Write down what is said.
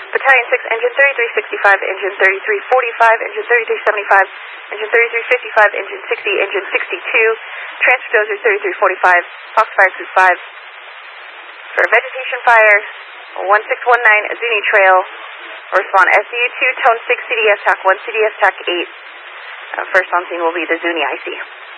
Battalion 6, Engine 3365, Engine 3345, Engine 3375, Engine 3355, Engine 60, Engine 62, Transfer Dozer 3345, Foxfire Crew 5. For vegetation fire, 1619, Zuni Trail. Respond SDU 2, Tone 6, CDS TAC 1, CDS TAC 8. First on scene will be the Zuni IC.